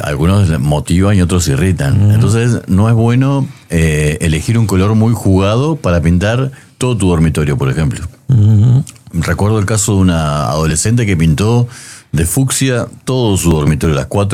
algunos motivan y otros irritan. Entonces no es bueno elegir un color muy jugado para pintar todo tu dormitorio, por ejemplo. Recuerdo el caso de una adolescente que pintó de fucsia todo su dormitorio, las 4